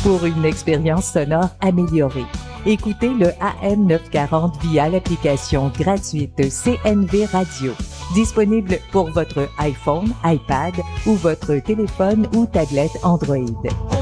pour une expérience sonore améliorée. Écoutez le AM 940 via l'application gratuite CNV Radio. Disponible pour votre iPhone, iPad ou votre téléphone ou tablette Android.